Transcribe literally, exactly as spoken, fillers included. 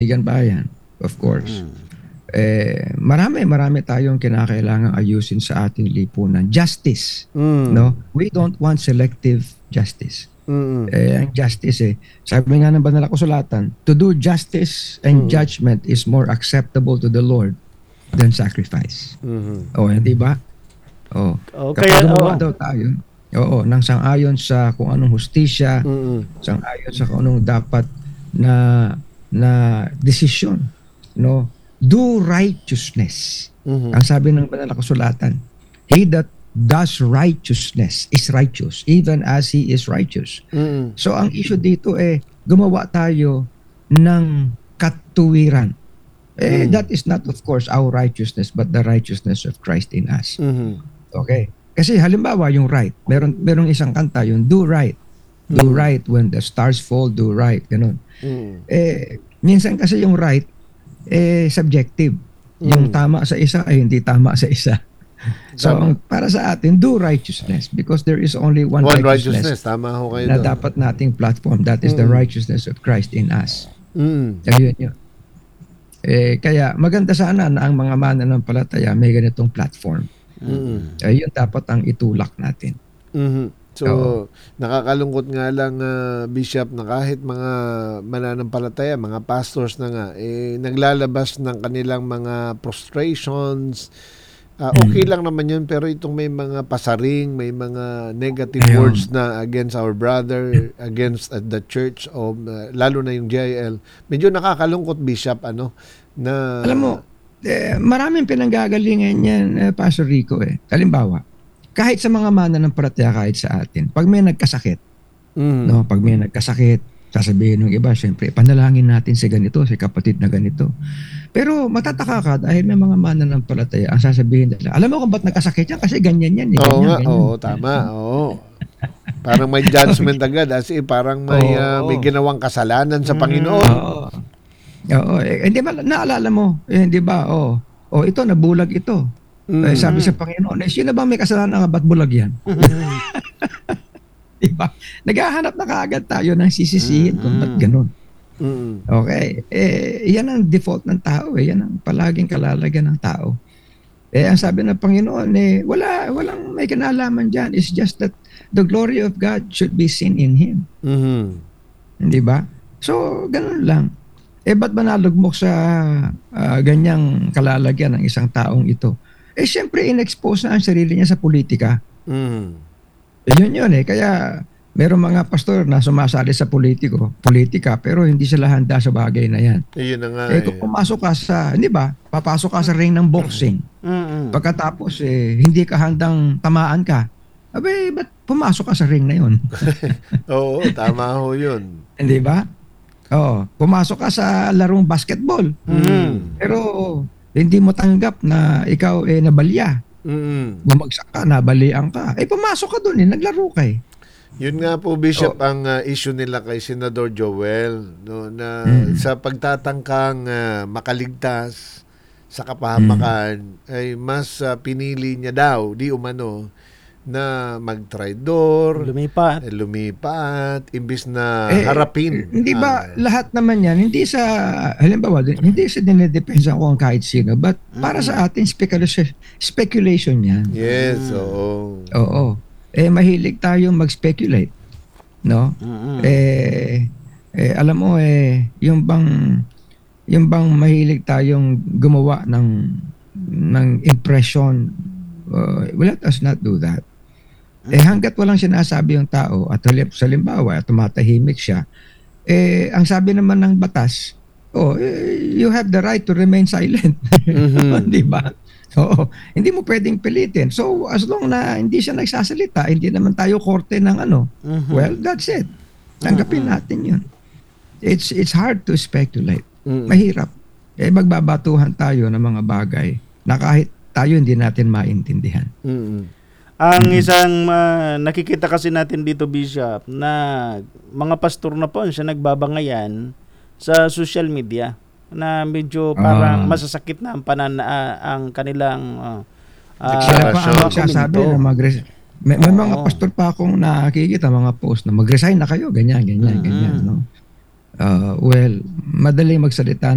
Sandigan Bayan, of course. Mm. Eh, marami, marami tayong kinakailangang ayusin sa ating lipunan. Justice, Mm. no? We don't want selective justice. Mm. Eh, ang justice eh, sabi nga ng banal na kasulatan, to do justice and Mm. judgment is more acceptable to the Lord than sacrifice. Mhm. O, hindi ba? O, Oh, kapag kaya gumawa oo. daw tayo, oo, nang sang-ayon sa kung anong hustisya, Mm. sang-ayon sa kung anong dapat na na desisyon, no? Do righteousness. Mhm. Ang sabi ng banal na kasulatan, he that does righteousness is righteous, even as he is righteous. Mm. So ang issue dito eh, gumawa tayo ng katuwiran. Eh, Mm. that is not of course our righteousness, but the righteousness of Christ in us. Mhm. Okay? Kasi halimbawa yung right, meron merong isang kanta, yung do right. Do Mm. right when the stars fall, do right, ganun. Mm. Eh, minsan kasi yung right, eh, subjective. Yung Mm. tama sa isa ay hindi tama sa isa. So, Tama. ang para sa atin, do righteousness because there is only one, One righteousness, righteousness. Tama ho kayo na doon. dapat nating platform. That is the Mm. righteousness of Christ in us. Mm. Ayun yun. Eh, kaya maganda sana na ang mga mananampalataya may ganitong platform. Mm. Ayun dapat ang itulak natin. Mhm. So, Oo. nakakalungkot nga lang, ah, Bishop, na kahit mga mananampalataya, mga pastors na nga, eh, naglalabas ng kanilang mga frustrations. Ah, okay Mm. lang naman yun, pero itong may mga pasaring, may mga negative Ayun. words na against our brother, against uh, the church, o uh, lalo na yung J I L. Medyo nakakalungkot, Bishop, ano, na... Alam mo, eh, maraming pinanggagalingan yan, eh, Pastor Rico eh. Halimbawa, kahit sa mga mananampalataya, kahit sa atin, pag may nagkasakit, Mm. no, pag may nagkasakit, sasabihin ng iba, syempre, panalangin natin si ganito, si kapatid na ganito. Pero matataka ka dahil may mga mananampalataya ang sasabihin nila, alam mo kung ba't nagkasakit yan? Kasi ganyan yan. Eh, Oo ganyan, nga, ganyan. oo, tama, oo. Parang may judgment agad, as in, parang may, ah, Oo. may ginawang kasalanan sa Mm. Panginoon. Oo. Oo. Eh, hindi ba, naalala mo, eh, hindi ba, oh, oh, ito, nabulag ito. Mm. Eh, sabi sa Panginoon, eh, sino ba may kasalanan nga ba't bulag yan? Diba? Naghahanap na kaagad tayo ng sisisihin kung ba't ganun. Mm. Okay. Eh, yan ang default ng tao. Eh. Yan ang palaging kalalagyan ng tao. Eh, ang sabi ng Panginoon, eh, wala, walang may kinalaman dyan. It's just that the glory of God should be seen in Him. Mhm. Hindi ba? So, ganun lang. Eh, ba't ba nalugmok sa ah, ganyang kalalagyan ng isang taong ito? Eh, siyempre, in-expose na ang sarili niya sa politika. Mm. Eh, yun yun eh. Kaya, meron mga pastor na sumasali sa politiko, politika, pero hindi sila handa sa bagay na yan. Yun na nga. Eh, Eh, kung pumasok ka sa, hindi ba, papasok ka sa ring ng boxing. Mm. Pagkatapos, eh, hindi ka handang tamaan ka. Abe, ba't pumasok ka sa ring na yun? Oo, tama ho yun. Hindi ba? Oo. Pumasok ka sa larong basketball. Mm. Pero, hindi mo tanggap na ikaw eh nabalya. Mm. Bumagsak ka, nabalian ka. Eh, pumasok ka dun eh, naglaro ka eh. Yun nga po, Bishop, Oh. ang ah, issue nila kay Senador Joel, no, na Mm. sa pagtatangkang ah, makaligtas sa kapahamakan, ay mas ah, pinili niya daw, di umano, na mag-traidor, Lumipat. eh, lumipat, imbis na Eh, harapin. Hindi ba Ah, lahat naman yan, hindi sa, halimbawa, hindi sa dinidepensa ko ang kahit sino, but para sa atin, speculation, speculation yan. yes, oo. Oo. Eh, mahilig tayong mag-speculate. No? Mm. Eh, eh, alam mo, eh, yung bang, yung bang mahilig tayong gumawa ng, ng impression, uh, let us not do that. Eh, hanggat walang sinasabi yung tao at halip sa limbawa at tumatahimik siya, eh, ang sabi naman ng batas, oh, eh, you have the right to remain silent. Mhm. Di ba? Oo. Hindi mo pwedeng pilitin. So, as long na hindi siya nagsasalita, hindi naman tayo korte ng ano, Mhm. well, that's it. Tanggapin natin yun. It's, it's hard to speculate. Mm. Mahirap. Eh, magbabatuhan tayo ng mga bagay na kahit tayo hindi natin maintindihan. Mm. Ang isang ah, nakikita kasi natin dito, Bishop, na mga pastor na po siya nagbabangayan sa social media na medyo parang Ah. masasakit na ang panana ah, ang kanilang ah, ah, Sila pa ang Declaration. magsasabi komento. na mag-res- may, may mga Oo. pastor pa akong nakikita, mga post na mag-resign na kayo, ganyan, ganyan, Mm. ganyan. No? Uh, well, madali magsalita